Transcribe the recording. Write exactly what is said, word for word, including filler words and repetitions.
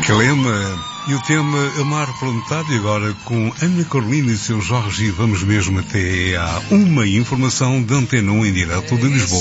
Calema e o tema Amar pela Metade, agora com Ana Carolina e seu Jorge, e vamos mesmo até à uma informação de Antena um em direto de Lisboa.